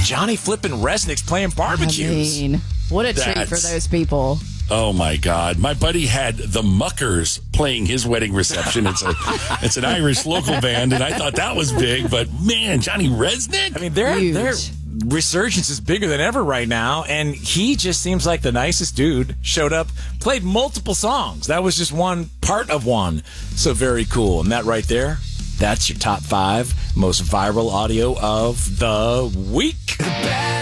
Johnny Flippin' Resnick's playing barbecues. I mean, what a treat for those people. Oh, my God. My buddy had the Muckers playing his wedding reception. It's an Irish local band, and I thought that was big. But, man, Johnny Resnick? I mean, their resurgence is bigger than ever right now, and he just seems like the nicest dude. Showed up, played multiple songs. That was just one part of one. So very cool. And that right there, that's your top 5 most viral audio of the week.